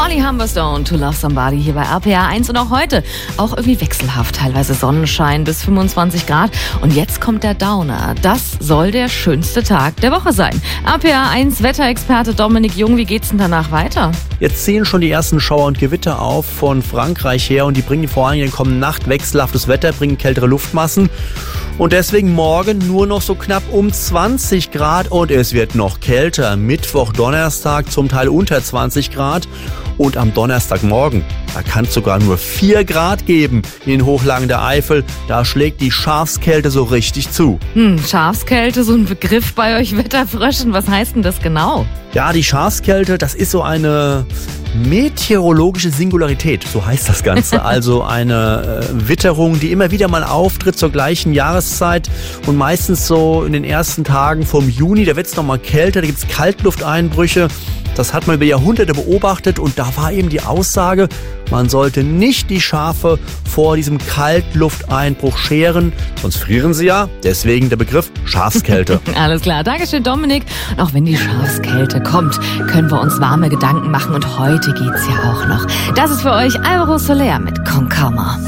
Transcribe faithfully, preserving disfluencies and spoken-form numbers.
Holly Humberstone, To Love Somebody hier bei R P R eins und auch heute auch irgendwie wechselhaft, teilweise Sonnenschein bis fünfundzwanzig Grad und jetzt kommt der Downer. Das soll der schönste Tag der Woche sein. R P R eins Wetterexperte Dominik Jung, wie geht's denn danach weiter? Jetzt ziehen schon die ersten Schauer und Gewitter auf von Frankreich her und die bringen vor allem in der kommenden Nacht wechselhaftes Wetter, bringen kältere Luftmassen. Und deswegen morgen nur noch so knapp um zwanzig Grad und es wird noch kälter. Mittwoch, Donnerstag zum Teil unter zwanzig Grad und am Donnerstagmorgen, da kann es sogar nur vier Grad geben in den Hochlagen der Eifel. Da schlägt die Schafskälte so richtig zu. Hm, Schafskälte, so ein Begriff bei euch Wetterfröschen. Was heißt denn das genau? Ja, die Schafskälte, das ist so eine meteorologische Singularität, so heißt das Ganze. Also eine äh, Witterung, die immer wieder mal auftritt zur gleichen Jahreszeit und meistens so in den ersten Tagen vom Juni. Da wird es nochmal kälter, da gibt es Kaltlufteinbrüche. Das hat man über Jahrhunderte beobachtet und da war eben die Aussage, man sollte nicht die Schafe vor diesem Kaltlufteinbruch scheren, sonst frieren sie ja. Deswegen der Begriff Schafskälte. Alles klar, Dankeschön Dominik. Und auch wenn die Schafskälte kommt, können wir uns warme Gedanken machen und heute geht's ja auch noch. Das ist für euch Alvaro Soler mit Con Calma.